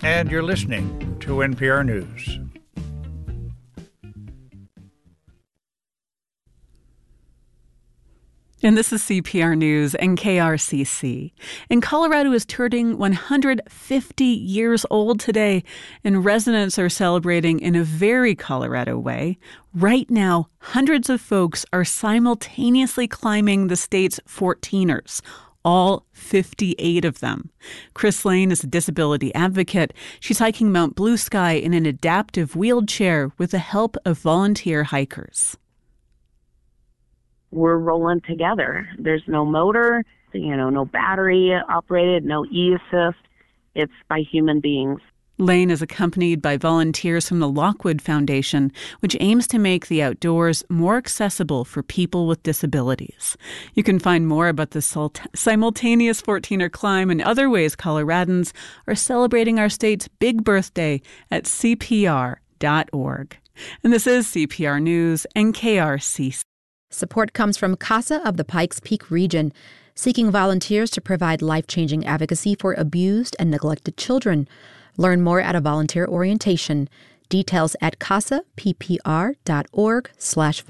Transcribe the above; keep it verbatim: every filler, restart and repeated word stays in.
And you're listening to N P R News. And this is C P R News and K R C C. And Colorado is turning one hundred fifty years old today, and residents are celebrating in a very Colorado way. Right now, hundreds of folks are simultaneously climbing the state's fourteeners, all fifty-eight of them. Chris Lane is a disability advocate. She's hiking Mount Blue Sky in an adaptive wheelchair with the help of volunteer hikers. We're rolling together. There's no motor, you know, no battery operated, no e-assist. It's by human beings. Lane is accompanied by volunteers from the Lockwood Foundation, which aims to make the outdoors more accessible for people with disabilities. You can find more about the simultaneous fourteener climb and other ways Coloradans are celebrating our state's big birthday at C P R dot org. And this is C P R News and K R C C. Support comes from CASA of the Pikes Peak region, seeking volunteers to provide life-changing advocacy for abused and neglected children. Learn more at a volunteer orientation. Details at casa p p r dot org slash